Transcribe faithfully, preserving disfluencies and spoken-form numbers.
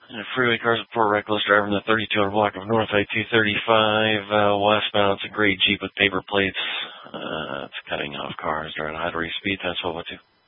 And freeway cars report reckless driving the thirty-two hundred block of North I two thirty-five uh, westbound. It's a gray Jeep with paper plates. Uh, it's cutting off cars during high rate speed. That's what we'll do.